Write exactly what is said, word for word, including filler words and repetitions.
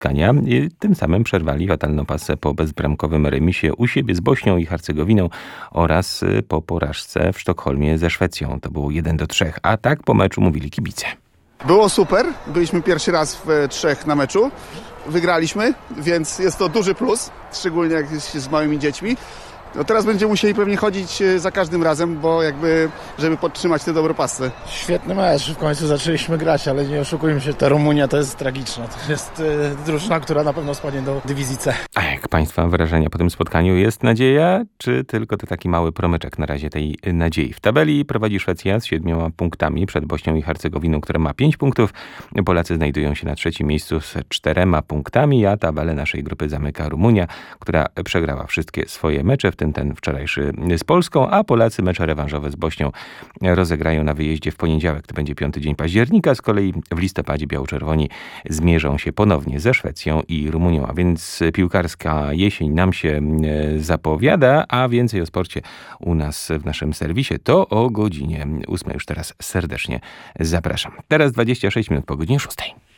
spotkania. I tym samym przerwali fatalną pasę po bezbramkowym remisie u siebie z Bośnią i Hercegowiną oraz po porażce w Sztokholmie ze Szwecją. To było jeden do trzech, a tak po meczu mówili kibice. Było super, byliśmy pierwszy raz w trzech na meczu, wygraliśmy, więc jest to duży plus, szczególnie jak jest się z małymi dziećmi. No teraz będziemy musieli pewnie chodzić za każdym razem, bo jakby, żeby podtrzymać te dobre pasy. Świetny mecz, w końcu zaczęliśmy grać, ale nie oszukujmy się, ta Rumunia to jest tragiczna. To jest y, drużyna, która na pewno spadnie do dywizji C. A jak Państwa wrażenia po tym spotkaniu? Jest nadzieja, czy tylko to taki mały promyczek na razie tej nadziei? W tabeli prowadzi Szwecja z siedmioma punktami przed Bośnią i Hercegowiną, która ma pięć punktów. Polacy znajdują się na trzecim miejscu z czterema punktami, a tabelę naszej grupy zamyka Rumunia, która przegrała wszystkie swoje mecze, w tym ten wczorajszy z Polską, a Polacy mecze rewanżowe z Bośnią rozegrają na wyjeździe w poniedziałek. To będzie piąty dzień października. Z kolei w listopadzie biało-czerwoni zmierzą się ponownie ze Szwecją i Rumunią. A więc piłkarska jesień nam się zapowiada, a więcej o sporcie u nas w naszym serwisie to o godzinie ósmej. Już teraz serdecznie zapraszam. Teraz dwadzieścia sześć minut po godzinie szóstej.